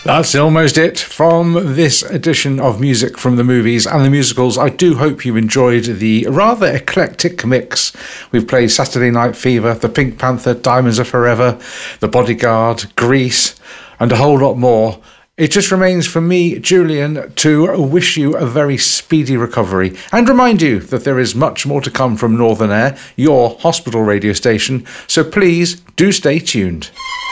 That's almost it from this edition of Music from the Movies and the Musicals. I do hope you enjoyed the rather eclectic mix. We've played Saturday Night Fever, The Pink Panther, Diamonds Are Forever, The Bodyguard, Grease, and a whole lot more. It just remains for me, Julian, to wish you a very speedy recovery and remind you that there is much more to come from Northern Air, your hospital radio station, so please do stay tuned.